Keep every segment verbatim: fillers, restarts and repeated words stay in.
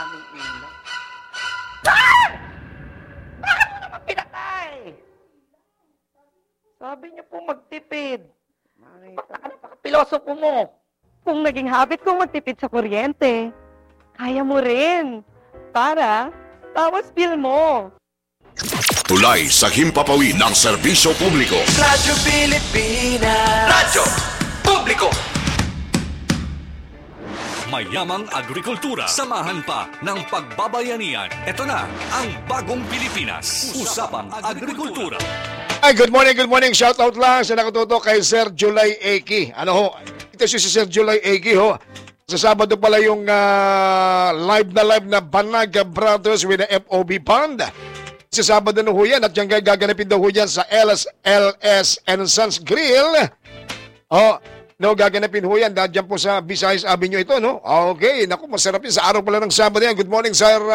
aming ilaw. Ah! Bakit mo naman pinatay? Sabi niya po magtipid. Bakla ka na, pakapilosopo mo. Kung naging habit kong magtipid sa kuryente, kaya mo rin. Para, tawas bill mo. Tulay sa himpapawid ng serbisyo publiko. Radyo Pilipinas. Radyo Publiko. Mayamang agrikultura. Samahan pa ng pagbabayanihan. Ito na ang Bagong Pilipinas. Usapang Agrikultura. Ay, good morning, good morning. Shout out lang sa nakatutok kay Sir July Eki. Ano ho? Ito si Sir July Eki ho. Sa Sabado pala yung uh, live na live na Banag Brothers with the F O B Band. Sa Sabado na ho yan at yung gaganapin daw ho yan sa L S L S and Sons Grill. Oh, no, gaganapin ho yan. Diyan po sa Visayas Avenue ito, no? Okay, naku, masarap yun. Sa araw pala ng Sabado yan. Good morning, Sir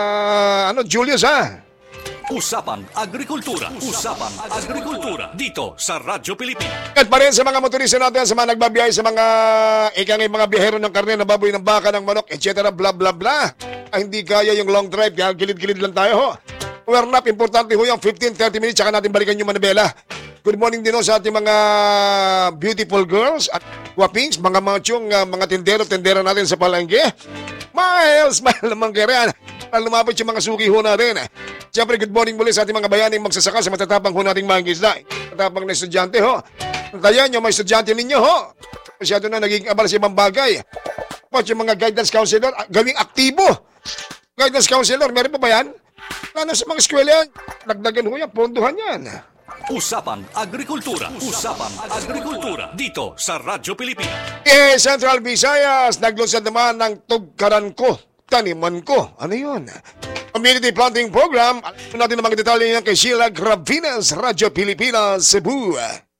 uh, ano, Julius, ha? Usapang Agrikultura. Usapang Agrikultura. Dito sa Radyo Pilipinas. At pa rin sa mga motorista natin, sa mga nagbabiyahe, sa mga ikang mga biyahero ng karne, ng baboy, ng baka, ng manok, et cetera, bla bla bla. Ay, hindi kaya yung long drive, kaya gilid-gilid lang tayo, ho. We're not, importante ho yung fifteen to thirty minutes, saka natin balikan yung Manabela. Good morning din ho sa ating mga beautiful girls at wapings, mga machong, uh, mga tindero, tindera natin sa palengke. Miles, smile naman kaya rin. Para lumapit yung mga suki ho natin. Siyempre, good morning muli sa ating mga bayaning magsasaka sa matatapang ho nating mga isda. Matatapang na estudyante ho. Tayan nyo, may estudyante ninyo ho. Masyado na naging abala sa ibang bagay. At yung mga guidance counselor, gawing aktibo. Guidance counselor, meron pa ba yan? Lalo sa mga eskwela yan, nagdagan ho yan, ponduhan yan. Usapang Agrikultura. Usapang Agrikultura. Dito sa Radyo Pilipinas. Eh, Central Visayas, naglunsad naman ng Tugkaran Ko, Taniman Ko. Ano yun? Community Planting Program. Alam natin ang mga detalye niyan kay Sheila Gravinas, Radyo Pilipinas, Cebu.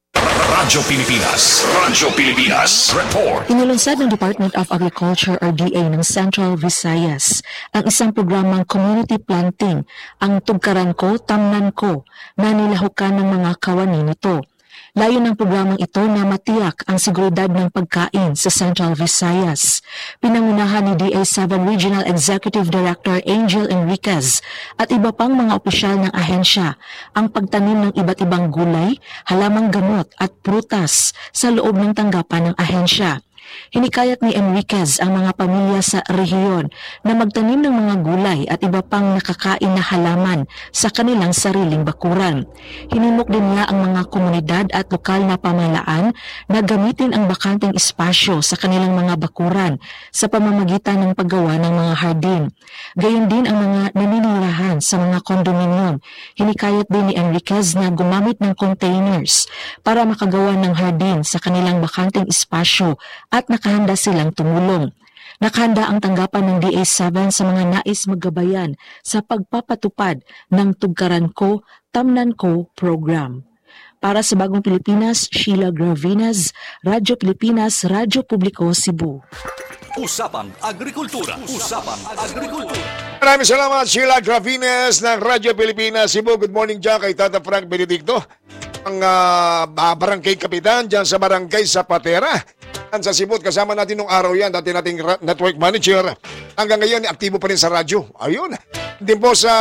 Radyo Pilipinas. Radyo Pilipinas. Report. Inilunsad ng Department of Agriculture or D A ng Central Visayas ang isang programang community planting, ang Tugkaran Ko, Tamnan Ko, na nilahukan ng mga kawani nito. Layo ng programang ito na matiyak ang seguridad ng pagkain sa Central Visayas. Pinangunahan ni D A seven Regional Executive Director Angel Enriquez at iba pang mga opisyal ng ahensya ang pagtanim ng iba't ibang gulay, halamang gamot at prutas sa loob ng tanggapan ng ahensya. Hinikayat ni Enriquez ang mga pamilya sa rehiyon na magtanim ng mga gulay at iba pang nakakain na halaman sa kanilang sariling bakuran. Hinimok din niya ang mga komunidad at lokal na pamahalaan na gamitin ang bakanteng espasyo sa kanilang mga bakuran sa pamamagitan ng paggawa ng mga hardin. Gayon din ang mga naninirahan sa mga kondominium. Hinikayat din ni Enriquez na gumamit ng containers para makagawa ng hardin sa kanilang bakanteng espasyo at nakahanda silang tumulong. Nakahanda ang tanggapan ng D A seven sa mga nais maggabayan sa pagpapatupad ng Tugkaran Ko, Tamnan Ko program. Para sa Bagong Pilipinas, Sheila Gravinas, Radyo Pilipinas, Radyo Publiko, Cebu. Usapang Agrikultura. Usapang Agrikultura. Maraming salamat, Sheila Gravinas ng Radyo Pilipinas, Cebu. Good morning dyan kay Tata Frank Benedicto, ang uh, barangay kapitan dyan sa barangay Zapatera. Sa Cebu, kasama natin nung araw yan, dati nating network manager. Hanggang ngayon, aktibo pa rin sa radyo. Ayun. Hindi po sa,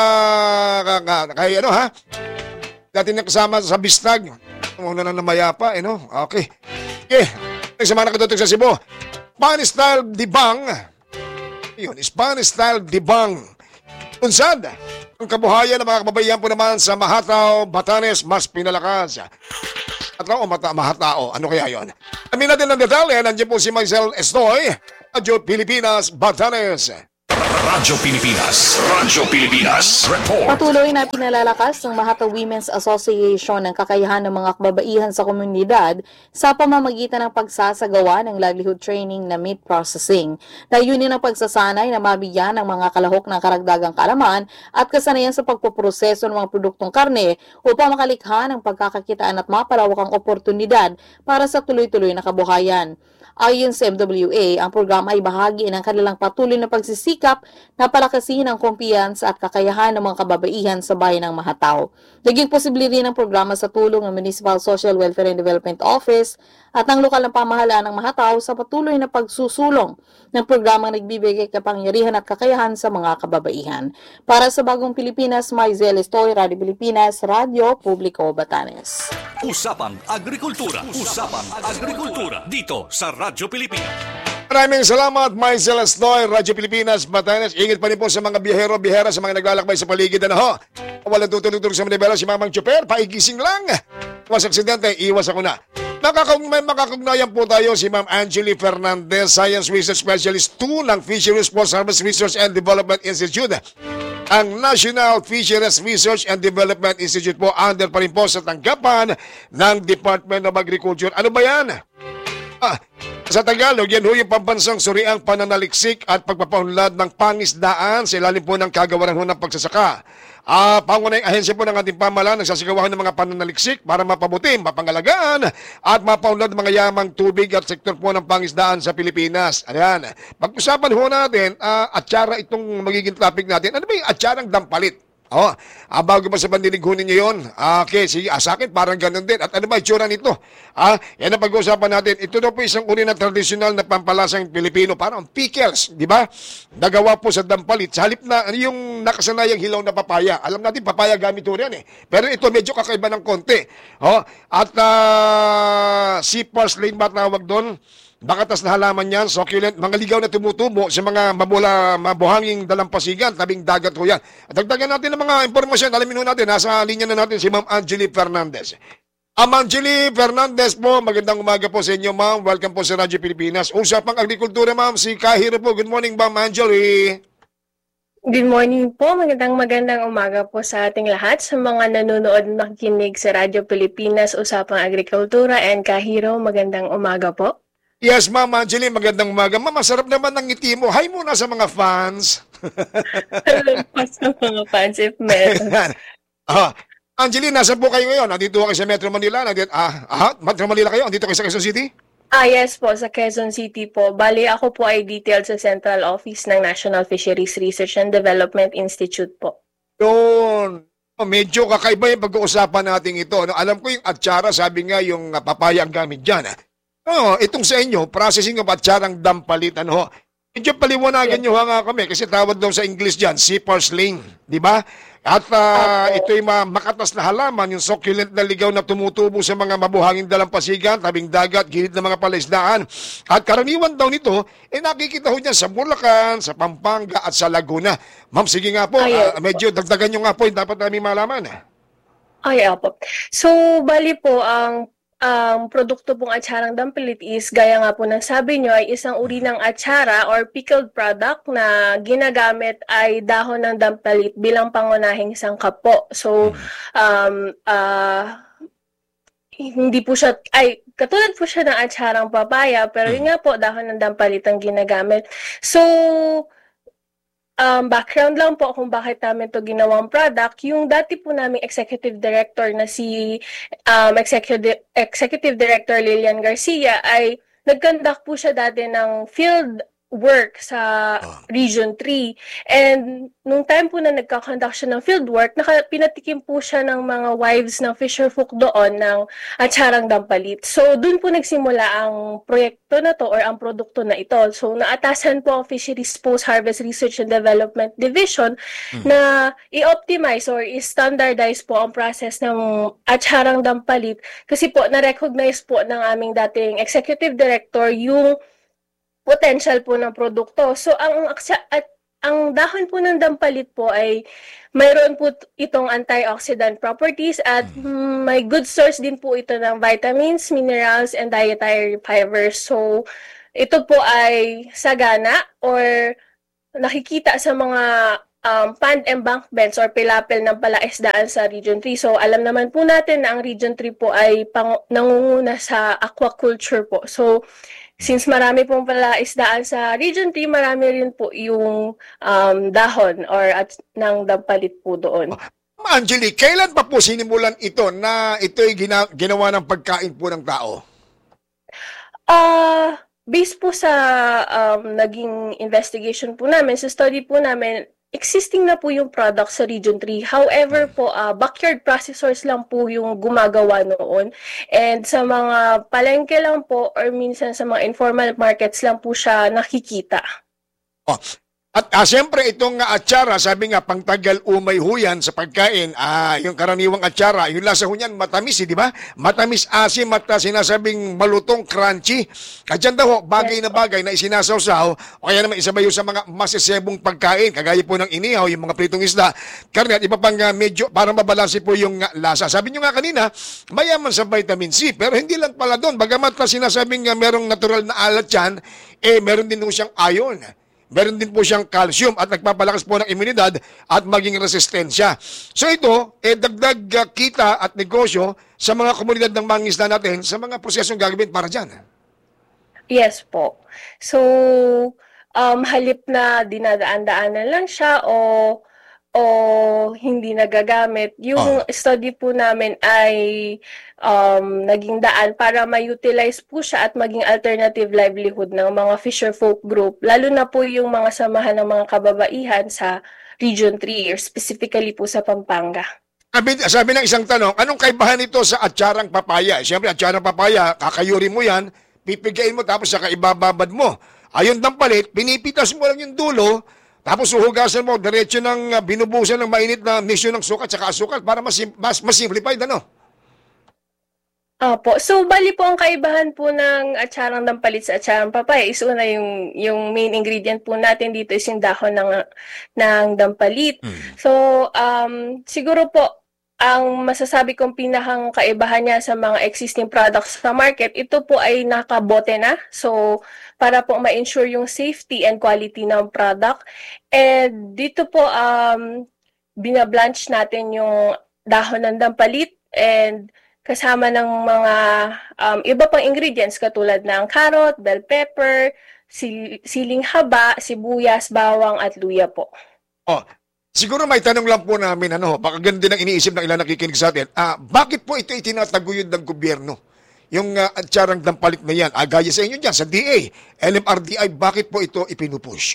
kay ano ha, dati na kasama sa Bistag. Muna na namayapa, eh no? Okay. Okay. Nagsama na katutok sa Cebu. Spanish style dibang. Yun, Spanish style dibang. Unsad, ang kabuhayan ng mga kababayan po naman sa Mahatao, Batanes, mas pinalakas. Atao o mata, mahatao, ano kaya yon? Amin natin ang detalye, nandiyan po si Marcel Estoy, Radyo Pilipinas, Batanes. Radyo Pilipinas. Radyo Pilipinas. Report. Patuloy na pinalalakas ng Mahatao Women's Association ng kakayahan ng mga kababaihan sa komunidad sa pamamagitan ng pagsasagawa ng livelihood training na meat processing. Layunin ang pagsasanay na mabigyan ng mga kalahok ng karagdagang kaalaman at kasanayan sa pagpoproseso ng mga produktong karne upang makalikha ng pagkakakitaan at mapalawakang oportunidad para sa tuloy-tuloy na kabuhayan. Ayon sa M W A, ang programa ay bahagi ng kanilang patuloy na pagsisikap na palakasin ang kumpiyansa at kakayahan ng mga kababaihan sa bayan ng Mahatao. Naging posible rin ang programa sa tulong ng Municipal Social Welfare and Development Office at ng lokal na pamahalaan ng Mahatao sa patuloy na pagsusulong ng programang nagbibigay kapangyarihan at kakayahan sa mga kababaihan. Para sa Bagong Pilipinas, Maisel Estoy, Radio Pilipinas, Radyo Publiko, Batanes. Usapang Agrikultura. Usapang Agrikultura. Dito sa Radyo Pilipinas. Maraming salamat, Maisel Estoy, Radyo Pilipinas, Batanes. Ingit pa rin po sa mga biyahero, biyahera, sa mga naglalakbay sa paligid. Ano ho? Walang tutulog-tulog sa Manibela, si Mamang Chuper, paigising lang. Iwas aksidente, iwas ako na. Nakakag may makakugnayan po tayo si Ma'am Angeli Fernandez, Science Research Specialist two ng Fisheries Sports Harvest Research and Development Institute. Ang National Fisheries Research and Development Institute po under pa rin po sa tanggapan ng Department of Agriculture. Ano ba yan? Ah, sa Tagalog, yan ho yung pambansang suriang pananaliksik at pagpapaunlad ng pangisdaan sa ilalim po ng kagawaran ho ng pagsasaka. Ah, pangunahing ahensya po ng ating pamahalaan nagsasigawahan ng mga pananaliksik para mapabuti, mapangalagaan at mapaunlad mga yamang tubig at sektor po ng pangisdaan sa Pilipinas. Ayan. Pag-usapan ho natin, uh, atsara itong magiging topic natin. Ano ba yung atsarang dampalit? Oh, ah, bago ba sa pandinig ho ninyo yun? Ah, okay, sige, ah, sa akin parang ganun din. At ano ba itsura nito? Ah, yan ang pag-uusapan natin. Ito daw po isang uri na tradisyonal na pampalasang Pilipino, parang pickles, di ba? Nagawa po sa dampalit. Sa halip na yung nakasanayang hilaw na papaya. Alam natin, papaya gamit ho yan eh. Pero ito medyo kakaiba ng konti. Oh, at uh, sea parsley ba tawag doon? Bakatas na halaman yan, succulent, mga ligaw na tumutubo sa mga mabula, mabuhanging dalampasigan, tabing dagat ho yan. At dagdagan natin ng mga impormasyon, alamin ho natin, nasa linya na natin si Ma'am Angeli Fernandez. Ma'am Angeli Fernandez po, magandang umaga po sa inyo, Ma'am. Welcome po sa Radyo Pilipinas. Usapang Agrikultura, Ma'am, si Kahiro po. Good morning, Ma'am Angeli. Good morning po. Magandang magandang umaga po sa ating lahat. Sa mga nanonood makikinig sa Radyo Pilipinas, Usapang Agrikultura, and Kahiro, magandang umaga po. Yes, Ma'am Angeli, magandang umaga. Ma'am, masarap naman ng ngiti mo. Hi muna sa mga fans. Sa mga fans, if meron. Ah, Angeli, nasa po kayo ngayon? Nandito kayo sa Metro Manila? Nandito, ah, ah, Metro Manila kayo? Nandito kayo sa Quezon City? Ah, yes po, sa Quezon City po. Bali, ako po ay detailed sa Central Office ng National Fisheries Research and Development Institute po. Yun. Oh, medyo kakaiba yung pag-uusapan natin ito. No, alam ko yung atsara, sabi nga yung uh, papaya ang gamit dyan. Oh, itong sa inyo, processing of atsarang dampalit, ano ho? Medyo paliwanagan nyo nga kami kasi tawag daw sa English dyan, sea parsley, di ba? At uh, ito'y makatas na halaman, yung succulent na ligaw na tumutubo sa mga mabuhanging dalampasigan, tabing dagat, gilid ng mga palaisdaan. At karaniwan daw nito, eh nakikita ho dyan sa Bulacan, sa Pampanga at sa Laguna. Ma'am, sige nga po, uh, medyo dagdagan nyo nga po, yung dapat namin malaman. Ay, apo. So, bali po, ang ang produkto pong atsarang dampalit is, gaya nga po ng sabi nyo, ay isang uri ng atsara or pickled product na ginagamit ay dahon ng dampalit bilang pangunahing sangkap po. So, um, uh, hindi po siya, ay, katulad po siya ng atsarang papaya, pero yun nga po, dahon ng dampalit ang ginagamit. So, Um, background lang po kung bakit namin to ginawang product. Yung dati po naming executive director na si um, executive, executive director Lilian Garcia ay nag-conduct po siya dati ng field work sa Region three. And nung time po na nagka-conduct siya ng field work, naka, pinatikim po siya ng mga wives ng fisherfolk doon ng atsarang dampalit. So, doon po nagsimula ang proyekto na to or ang produkto na ito. So, naatasan po ang Fisheries Post-Harvest Research and Development Division mm-hmm. na i-optimize or i-standardize po ang process ng atsarang dampalit kasi po na-recognize po ng aming dating executive director yung potential po ng produkto. So, ang at ang dahon po ng dampalit po ay mayroon po itong antioxidant properties at mm, may good source din po ito ng vitamins, minerals, and dietary fibers. So, ito po ay sagana or nakikita sa mga um, pond embankments or pilapil ng palaisdaan sa Region three. So, alam naman po natin na ang Region three po ay pang, nangunguna sa aquaculture po. So, since marami pong palaisdaan sa Region three, marami rin po yung um, dahon or at, ng dampalit po doon. Angeli, kailan pa po sinimulan ito na ito'y gina, ginawa ng pagkain po ng tao? Ah... Uh, based po sa um, naging investigation po namin, sa study po namin, existing na po yung product sa Region three. However po, uh, backyard processors lang po yung gumagawa noon. And sa mga palengke lang po or minsan sa mga informal markets lang po siya nakikita. Oh. At ah, siyempre itong uh, atsara, sabi nga, pangtagal umay huyan sa pagkain, ah, yung karaniwang atsara, yung lasa ho niyan matamis, eh, di ba? Matamis, asim at uh, sinasabing malutong, crunchy. Kadyan daw, bagay na bagay na isinasawsaw, o kaya naman isabayo sa mga masisebong pagkain, kagaya po ng inihaw, yung mga pritong isda, karne at iba pang uh, medyo, para mabalanse po yung uh, lasa. Sabi nyo nga kanina, mayaman sa vitamin C, pero hindi lang pala doon. Bagamat uh, sinasabing uh, merong natural na alat yan, eh meron din po siyang iron. Meron din po siyang calcium at nagpapalakas po ng imunidad at maging resistensya. So ito, eh, dagdag uh, kita at negosyo sa mga komunidad ng mangingisda natin sa mga prosesong gagawin para dyan. Yes po. So, um, halip na dinadaan-daanan lang siya o o hindi nagagamit, yung Oh. study po namin ay um, naging daan para ma-utilize po siya at maging alternative livelihood ng mga fisher folk group, lalo na po yung mga samahan ng mga kababaihan sa Region three or specifically po sa Pampanga. Sabi, sabi ng isang tanong, anong kaibahan nito sa atsarang papaya? Siyempre, atsarang papaya, kakayurin mo yan, pipigain mo tapos saka ibababad mo. Ayon ng palit, pinipitas mo lang yung dulo, tapos uhugasan mo, diretso ng uh, binubusan ng mainit na misyon ng sukat at asukal para mas, mas, mas simplified, ano? Opo. So, bali po ang kaibahan po ng atsarang dampalit sa atsarang papaya is una yung, yung main ingredient po natin dito is yung dahon ng, ng dampalit. Mm. So, um, siguro po, ang masasabi kong pinakang kaibahan niya sa mga existing products sa market, ito po ay nakabote na. So, para po ma-ensure yung safety and quality ng product. And dito po, um, binablanch natin yung dahon ng dampalit and kasama ng mga um, iba pang ingredients katulad ng carrot, bell pepper, sil- siling haba, sibuyas, bawang at luya po. Oh, siguro may tanong lang po namin, ano, baka ganun din ang iniisip ng ilan nakikinig sa atin. Ah, bakit po ito itinataguyod ng gobyerno? Yung uh, atsarang dampalit na yan, ah, gaya sa inyo dyan, sa D A, L M R D I, bakit po ito ipinupush?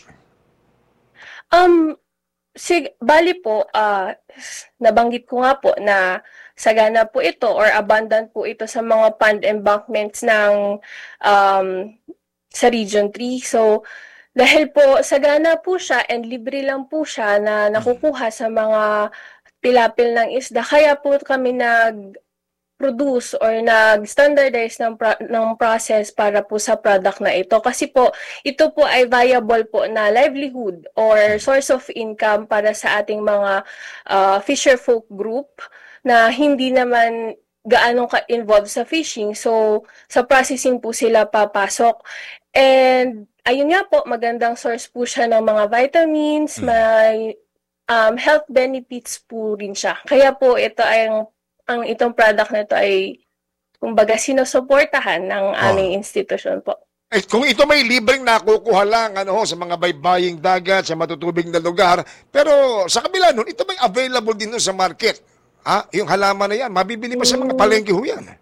Um, sig bali po, uh, nabanggit ko nga po na sagana po ito or abundant po ito sa mga pond embankments ng um, sa Region three. So, dahil po sagana po siya and libre lang po siya na nakukuha sa mga tilapil ng isda, kaya po kami nag-produce or nag-standardize ng, pro ng process para po sa product na ito. Kasi po, ito po ay viable po na livelihood or source of income para sa ating mga uh, fisher folk group na hindi naman gaano ka-involved sa fishing. So, sa processing po sila papasok. And, ayun nga po, magandang source po siya ng mga vitamins, may um, health benefits po rin siya. Kaya po, ito ay, ang, ang itong product na ito ay, kumbaga, sinusuportahan ng aming oh. institusyon po. Eh, kung ito may libreng nakukuha lang ano, sa mga baybaying dagat, sa matutubig na lugar, pero sa kabila nun, ito may available din nun sa market. Ah, yung halaman na yan, mabibili pa sa mga palengke ho yan.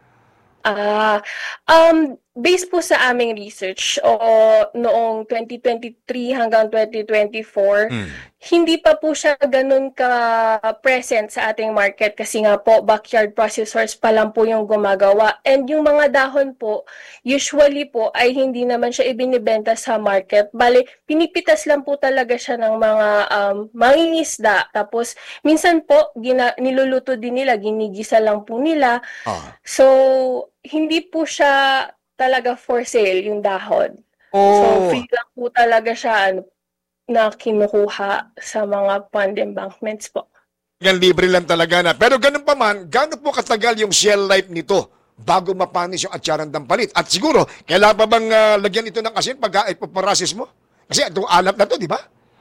Ah, um, based po sa aming research o noong twenty twenty-three hanggang twenty twenty-four, mm. hindi pa po siya ganun ka-present sa ating market kasi nga po backyard processors pa lang po yung gumagawa. And yung mga dahon po, usually po ay hindi naman siya ibinibenta sa market. Bale, pinipitas lang po talaga siya ng mga um, mangingisda. Tapos, minsan po, gina- niluluto din nila, ginigisa lang po nila. Ah. So, hindi po siya talaga for sale yung dahon. Oh. So, free lang po talaga siya ano, na kinukuha sa mga pond embankments po. Yan, libre lang talaga na. Pero ganun pa man, gano'n po katagal yung shell life nito bago mapanis yung atsarang dampalit? At siguro, kailangan pa bang uh, lagyan ito ng asin pag ipoprocess mo? Kasi itong alap na to, di ba?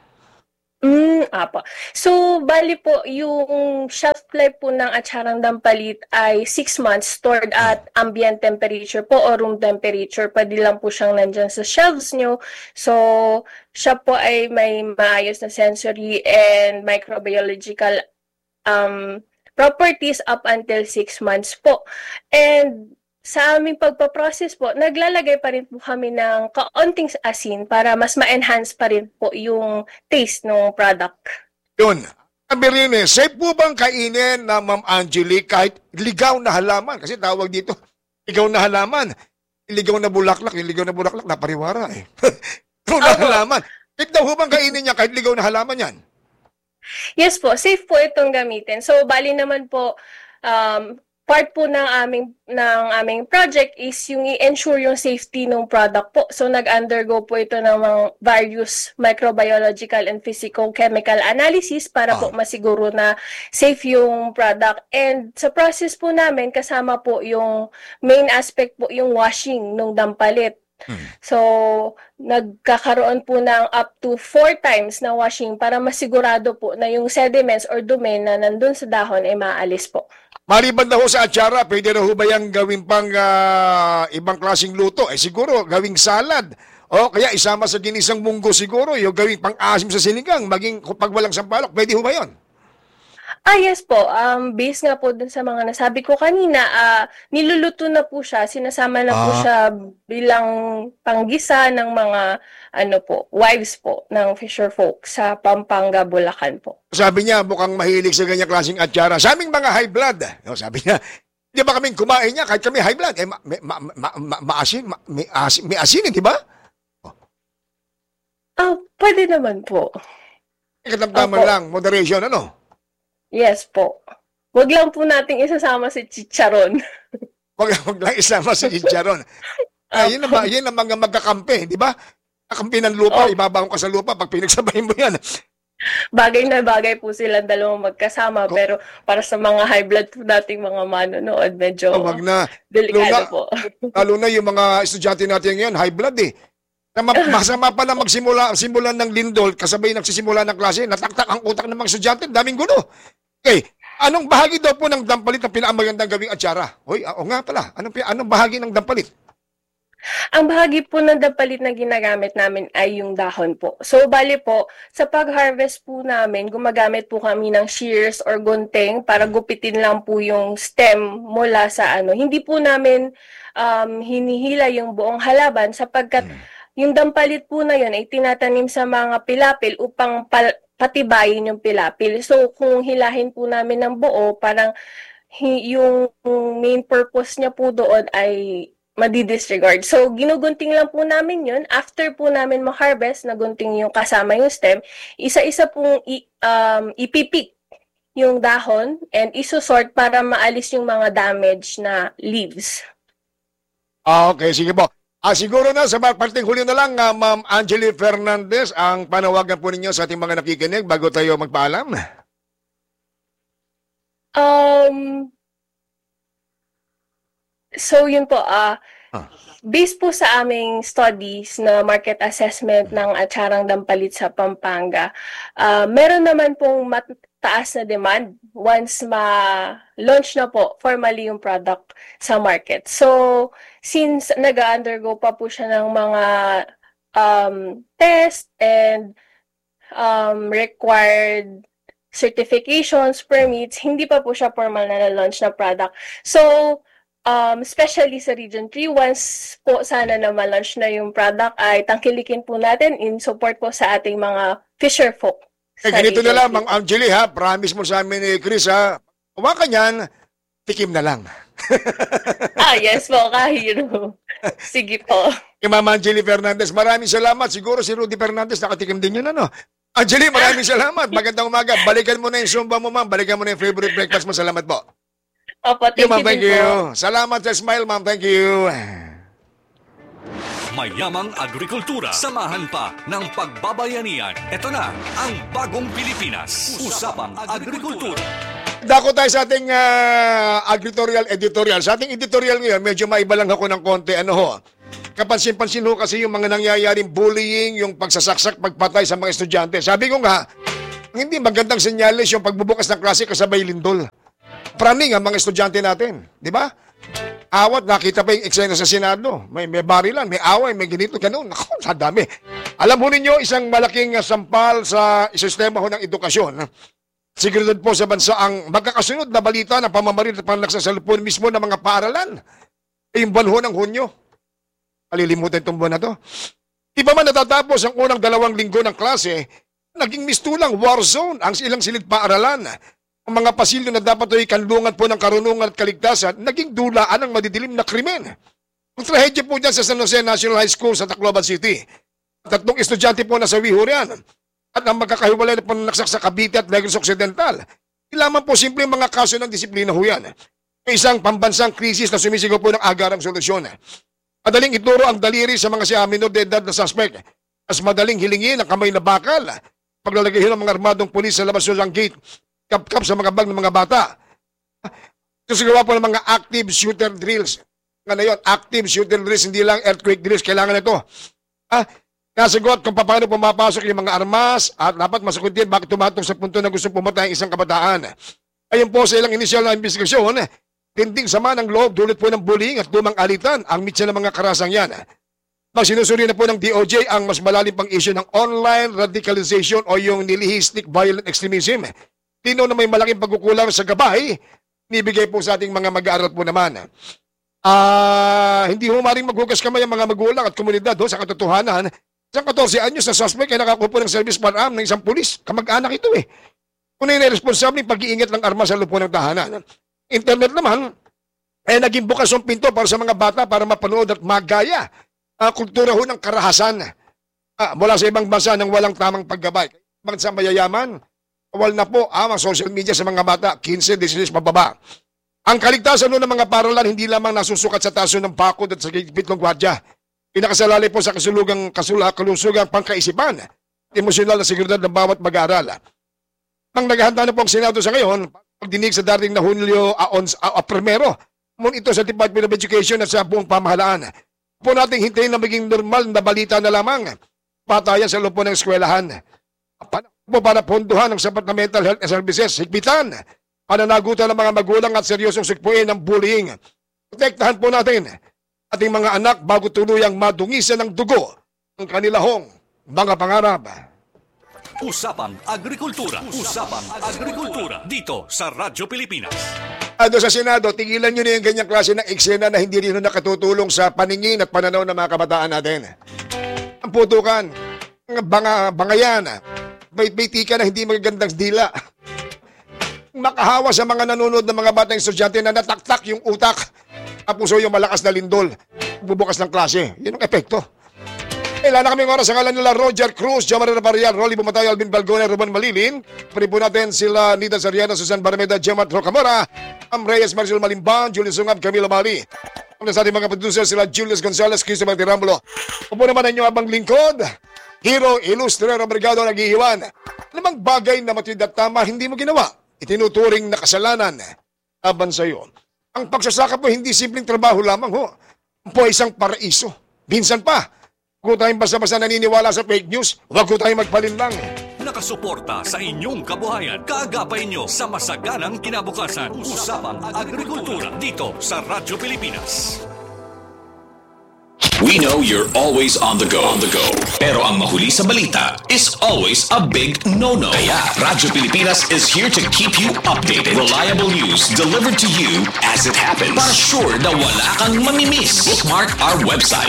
Mm, apa. So, bali po, yung shelf life po ng atsarang dampalit ay six months stored at ambient temperature po o room temperature. Pwede lang po siyang nandyan sa shelves nyo. So, siya po ay may maayos na sensory and microbiological um, properties up until six months po. And sa aming pagpaprocess po, naglalagay pa rin po kami ng kaunting asin para mas ma-enhance pa rin po yung taste ng product. Yun. Sabi rin eh, safe po bang kainin na Ma'am Angelique kahit ligaw na halaman? Kasi tawag dito, ligaw na halaman. Ligaw na bulaklak, yung ligaw na bulaklak, napariwara eh. Ligaw na Opo. halaman. Safe daw po bang kainin niya kahit ligaw na halaman yan? Yes po, safe po itong gamitin. So, bali naman po, um, part po ng aming ng aming project is yung i-ensure yung safety ng product po. So nag-undergo po ito ng mga various microbiological and physicochemical analysis para Ah. po masiguro na safe yung product. And sa process po namin kasama po yung main aspect po yung washing ng dampalit. So, nagkakaroon po ng up to four times na washing para masigurado po na yung sediments or dumi na nandun sa dahon ay maalis po. Maliban na ho sa atsara, pwede na ho ba yung gawin pang ah, ibang klaseng luto? Eh siguro, gawing salad. O kaya isama sa ginisang munggo siguro, yung gawing pang-asim sa sinigang, maging pag walang sampalok, pwede ho ba yun? Ah, yes po. Um, based nga po dun sa mga nasabi ko kanina, ah, niluluto na po siya, sinasama na po Ah. siya bilang panggisa ng mga ano po, wives po ng fisher folk sa Pampanga, Bulacan po. Sabi niya, mukhang mahilig sa ganyang klaseng atsara. Sa aming mga high blood, no, sabi niya, di ba kaming kumain niya, kahit kami high blood, eh, ma, ma, ma, ma, ma, maasin, ma, may, asin, may asin, di ba? Ah, pwede naman po. Katamtaman Opo. lang, moderation, ano? Yes po. Wag lang po nating isasama si chicharon. Wag, wag lang isama sa chicharon. Ah, yun, ang, ma- yun ang mga magkakampi, di ba? Kakampi ng lupa, Oh. ibabaon ka sa lupa pag pinagsabayin mo yan. Bagay na bagay po silang dalawang magkasama, Oh. pero para sa mga high blood po nating mga manonood, medyo Oh, wag na. delikado Luna- po. Lalo na yung mga estudyante natin ngayon, high blood eh. Na ma- masama pa na magsimula simulan ng lindol, kasabay nagsisimula ng klase, nataktak ang utak ng mga estudyante, daming gulo. Okay, anong bahagi daw po ng dampalit na pinakamagandang gawing atsara? Hoy, ah, o nga pala, anong, pi- anong bahagi ng dampalit? Ang bahagi po ng dampalit na ginagamit namin ay yung dahon po. So, bali po, sa pag-harvest po namin, gumagamit po kami ng shears or gunting para gupitin lang po yung stem mula sa ano. Hindi po namin um, hinihila yung buong halaban sapagkat yung dampalit po na yun ay tinatanim sa mga pilapil upang pal- patibayin yung pilapil. So, kung hilahin po namin ng buo, parang hi- yung main purpose niya po doon ay madi-disregard. So, ginugunting lang po namin yun. After po namin ma-harvest, nagunting yung kasama yung stem, isa-isa pong i- um, ipipik yung dahon and isusort para maalis yung mga damage na leaves. Ah, okay, sige po. Ah, siguro na sa parting huli na lang, ah, Ma'am Angeli Fernandez, ang panawagan po ninyo sa ating mga nakikinig bago tayo magpaalam. Um, so yun po, ah Ah. based po sa aming studies na market assessment ng atsarang dampalit sa Pampanga, ah meron naman pong mataas na demand once ma-launch na po formally yung product sa market. So, since nag-undergo pa po siya ng mga um, test and um, required certifications, permits, hindi pa po siya formal na launch na product. So, um, especially sa Region three, once po sana na ma-launch na yung product, ay tangkilikin po natin in support po sa ating mga fisher folk. Eh, sa ganito na Region lang, three. Ma'am Angeli ha, promise mo sa amin ni Chris ha, huwag ka niyan, tikim na lang. Ah, yes po, kahiro. Sige po. Kay Ma'am Angeli Fernandez, maraming salamat. Siguro si Rudy Fernandez nakatikim din yun, ano? Angeli, maraming salamat. Magandang umaga. Balikan mo na yung Zumba mo, ma'am. Balikan mo na yung favorite breakfast mo. Salamat po. Opo, Thank you, thank ma'am. you Thank din po. you. Salamat sa smile, ma'am. Thank you. Mayamang agrikultura. Samahan pa ng pagbabayanihan. Ito na ang bagong Pilipinas. Usapang agrikultura. Dako tayo sa ating ah, agritorial editorial. Sa ating editorial ngayon, medyo maiba lang ako ng konti. Ano ho? Kapansin-pansin ho kasi yung mga nangyayaring bullying, yung pagsasaksak, pagpatay sa mga estudyante. Sabi ko nga, hindi magandang senyales yung pagbubukas ng klase kasabay lindol. Praning ang mga estudyante natin. Di ba? Awat, nakita pa yung eksena sa Senado. May, may barilan, may away, may ganito, ganun. Naku, sa dami. Alam mo ninyo, isang malaking ah, sampal sa sistema ho ng edukasyon. Seguridad po sa bansa ang magkakasunod na balita na pamamaril at panlaksasalupon mismo ng mga paaralan. ay yung buwan ho ng Hunyo. Malilimutan itong buwan na to. Di ba man natatapos ang unang dalawang linggo ng klase, naging mistulang war zone ang ilang silid paaralan. Ang mga pasilyo na dapat ay kanlungan po ng karunungan at kaligtasan, naging dulaan ng madidilim na krimen. Ang trahedya po dyan sa San Jose National High School sa Tacloban City. Tatlong estudyante po na sa Wihurian at ang magkakahiwalay na pananaksak sa Cavite at Negros Occidental. Di lamang po simple mga kaso ng disiplina ho yan. May isang pambansang krisis na sumisigaw po ng agarang solusyon. Madaling ituro ang daliri sa mga siya minor de edad na suspect. Mas madaling hilingin ang kamay na bakal. Paglalagay ng mga armadong pulis sa labas ng gate, kap-kap sa mga bag ng mga bata. Susigawa po ng mga active shooter drills. Nga yun, active shooter drills, hindi lang earthquake drills. Kailangan ito. Ah, nasagot kung paano pumapasok yung mga armas at dapat masagot din bakit tumatong sa punto na gusto pumatay ang isang kabataan. Ayon po sa ilang inisyal na investigasyon, tinding sama ng loob dulot po ng bullying at lumang alitan ang mitsa ng mga karasang yan. Magsinusuri na po ng D O J ang mas malalim pang issue ng online radicalization o yung nihilistic violent extremism. Tino na may malaking pagkukulang sa gabay, nibigay po sa ating mga mag-aaral po naman. Ah, uh, hindi humaring maghugas kamay ang mga magulang at komunidad ho, sa katotohanan. Isang fourteen anyos na suspect ay nakakupo ng service firearm ng isang pulis. Kamag-anak ito eh. Kung na responsable pag-iingat ng armas sa loob ng tahanan. Internet naman, ay eh, naging bukas ang pinto para sa mga bata para mapanood at magaya ang uh, kultura ho ng karahasan uh, mula sa ibang bansa ng walang tamang paggabay. Bansa mayayaman, awal na po ang uh, social media sa mga bata, fifteen, sixteen pababa. Ang kaligtasan ng mga paralan hindi lamang nasusukat sa taso ng pakod at sa gigpit ng gwardya. Pinakasalalay po sa kasulugang kasula, kalusugang pangkaisipan at emosyonal na seguridad ng bawat mag-aaral. Ang naghahanda na po ang Senado sa ngayon, pagdinig sa dating na Hunyo a uh, primero, mula ito sa Department of Education at sa buong pamahalaan. Po nating hintayin na maging normal na balita na lamang patayan sa loob po ng eskwelahan. Po para ponduhan ang sapat na mental health services, higpitan, pananagutan ng mga magulang at seryosong sukpuin ng bullying. Protektahan po natin ating mga anak bago tuluyang madungisan ng dugo ang kanilahong mga pangarap. Usapang Agrikultura. Usapang Agrikultura. Dito sa Radyo Pilipinas. Ado sa Senado, tigilan nyo na yung ganyang klase ng eksena na hindi rin nakatutulong sa paningin at pananaw ng mga kabataan natin. Ang putukan, ang banga, bangayan, may tika na hindi magagandang dila. Makahawa sa mga nanonood ng mga batang estudyante na nataktak yung utak. Kapuso yung malakas na lindol. Bubukas ng klase. Yun ang epekto. Ilan na kaming oras sa ngalan nila Roger Cruz, Jamarina Parial, Rolly Bumatay, Alvin Balgona, Ruben Malilin. Paripo natin sila Nita Sariana, Susan Barameda, Gemma Rocamora, Am Reyes, Marcel Malimban, Julius Sungab, Camilo Mali. Ang sa ating mga producer sila Julius Gonzalez, Christopher Tirambulo. Upo naman ang inyong abang lingkod, Hero Ilustrero Brigado Nag-iiwan. Namang bagay na matid at tama, hindi mo ginawa. Itinuturing na kasalanan laban sa iyo. Ang pagsasaka po hindi simpleng trabaho lamang ho. Po isang paraiso. Minsan pa, huwag tayong basta-basta naniniwala sa fake news, huwag ko tayong magpalinlang. Nakasuporta sa inyong kabuhayan. Kaagapay nyo sa masaganang kinabukasan. Usapang Agrikultura dito sa Radyo Pilipinas. We know you're always on the go. On the go. Pero ang mahuli sa balita is always a big no-no. Kaya Radyo Pilipinas is here to keep you updated. Reliable news delivered to you as it happens. Para sure na wala kang mamimiss. Bookmark our website